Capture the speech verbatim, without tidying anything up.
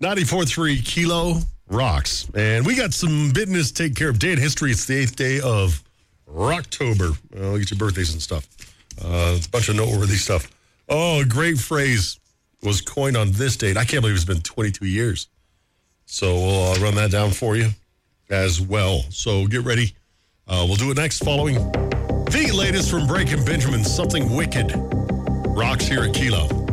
ninety-four point three Kilo rocks. And we got some business to take care of. Day in history. It's the eighth day of Rocktober. Well, look at your birthdays and stuff. Uh, a bunch of noteworthy stuff. Oh, a great phrase was coined on this date. I can't believe it's been twenty-two years. So we'll uh, run that down for you as well. So get ready. Uh, we'll do it next following the latest from Breaking Benjamin. Something Wicked rocks here at Kilo.